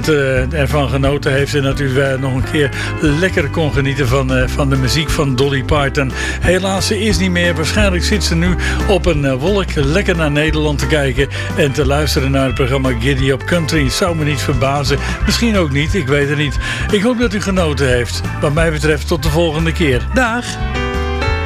ervan genoten heeft en natuurlijk nog een keer lekker kon genieten van de muziek van Dolly Parton. Helaas, ze is niet meer. Waarschijnlijk zit ze nu op een wolk lekker naar Nederland te kijken en te luisteren naar het programma Giddy Up Country. Zou me niet verbazen. Misschien ook niet, ik weet het niet. Ik hoop dat u genoten heeft. Wat mij betreft tot de volgende keer. Dag!